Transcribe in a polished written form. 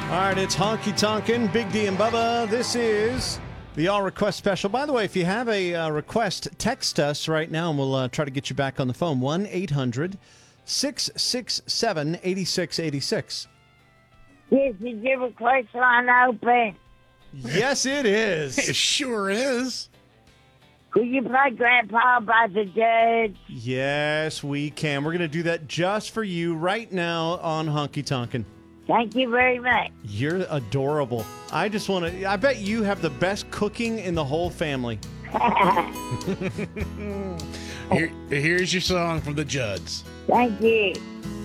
All right, it's Honky Tonkin', Big D and Bubba. This is the All Request Special. By the way, if you have a request, text us right now and we'll try to get you back on the phone. 1-800-667-8686. Yes, is your request line open? Yes, it is. It sure is. Could you play Grandpa by the Judge? Yes, we can. We're going to do that just for you right now on Honky Tonkin'. Thank you very much. You're adorable. I just want to, I bet you have the best cooking in the whole family. Here's your song from the Judds. Thank you.